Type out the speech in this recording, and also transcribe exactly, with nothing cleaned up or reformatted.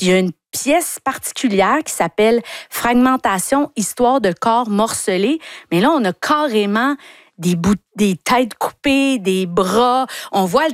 Puis il y a une pièce particulière qui s'appelle Fragmentation, histoire de corps morcelés. Mais là, on a carrément des bouts, des têtes coupées, des bras. On voit le